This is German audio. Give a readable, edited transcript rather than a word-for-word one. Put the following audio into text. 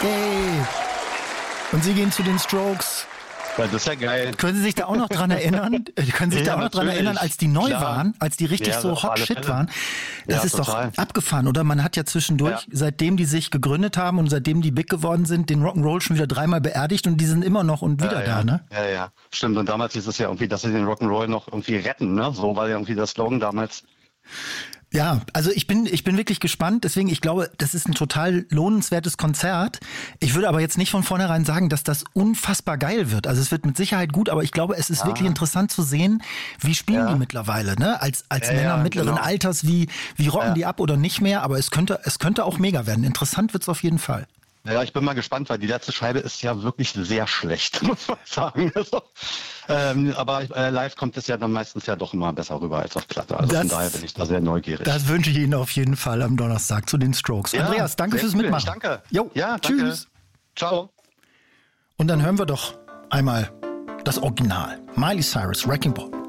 Ey. Und Sie gehen zu den Strokes. Ja, das ist ja geil. Können Sie sich da auch noch dran erinnern? Als die neu waren, als die richtig so Hot Shit waren? Das ist total. Doch abgefahren, oder? Man hat ja zwischendurch, seitdem die sich gegründet haben und seitdem die big geworden sind, den Rock'n'Roll schon wieder 3-mal beerdigt und die sind immer noch und wieder da, ne? Ja, stimmt. Und damals hieß es ja irgendwie, dass sie den Rock'n'Roll noch irgendwie retten, ne? So war ja irgendwie der Slogan damals. Ja, also ich bin wirklich gespannt, deswegen ich glaube, das ist ein total lohnenswertes Konzert. Ich würde aber jetzt nicht von vornherein sagen, dass das unfassbar geil wird. Also es wird mit Sicherheit gut, aber ich glaube, es ist wirklich interessant zu sehen, wie spielen die mittlerweile, ne? Als Männer mittleren Alters, wie rocken die ab oder nicht mehr, aber es könnte auch mega werden. Interessant wird's auf jeden Fall. Ja, ich bin mal gespannt, weil die letzte Scheibe ist ja wirklich sehr schlecht, muss man sagen. Also, aber live kommt es ja dann meistens ja doch immer besser rüber als auf Platte. Also von daher bin ich da sehr neugierig. Das wünsche ich Ihnen auf jeden Fall am Donnerstag zu den Strokes. Ja, Andreas, danke fürs Mitmachen. Danke. Jo, ja, danke. Tschüss. Ciao. Und dann hören wir doch einmal das Original. Miley Cyrus, Wrecking Ball.